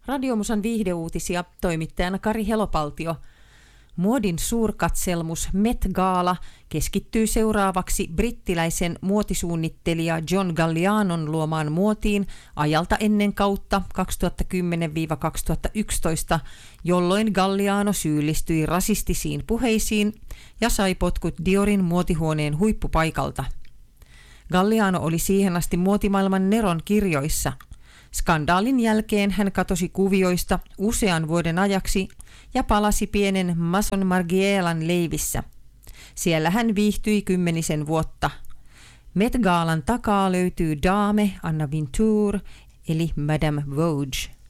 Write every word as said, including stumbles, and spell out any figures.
Radiomusan viihdeuutisia, toimittajana Kari Helopaltio. Muodin suurkatselmus Met Gala keskittyy seuraavaksi brittiläisen muotisuunnittelija John Gallianon luomaan muotiin ajalta ennen kautta kaksituhattakymmenen kaksituhattayksitoista, jolloin Galliano syyllistyi rasistisiin puheisiin ja sai potkut Diorin muotihuoneen huippupaikalta. Galliano oli siihen asti muotimaailman Neron kirjoissa. Skandaalin jälkeen hän katosi kuvioista usean vuoden ajaksi ja palasi pienen Maison Margielan leivissä. Siellä hän viihtyi kymmenisen vuotta. Met Galan takaa löytyy Dame Anna Wintour eli Madame Vogue.